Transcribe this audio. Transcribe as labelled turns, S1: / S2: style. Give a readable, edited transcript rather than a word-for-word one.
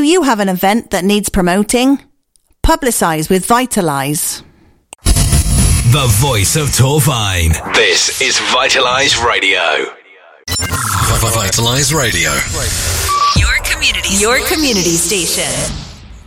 S1: you have an event that needs promoting? Publicise with Vitalise.
S2: The voice of Torvine. This is Vitalise Radio. Vitalise Radio.
S3: Your community station.